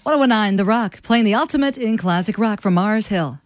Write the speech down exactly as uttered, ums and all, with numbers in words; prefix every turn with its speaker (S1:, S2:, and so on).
S1: one oh nine The Rock, playing the ultimate in classic rock from Mars Hill.